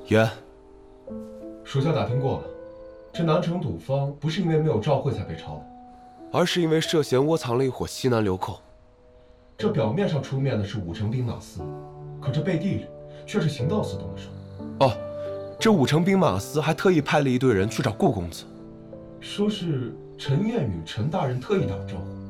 言， 属下打听过了，这南城赌坊不是因为没有照会才被抄的， 而是因为涉嫌窝藏了一伙西南流寇。 这表面上出面的是武城兵马司，可这背地里却是行道司动的手。 哦，这武城兵马司还特意派了一队人去找顾公子， 说是陈彦与陈大人特意打了招呼，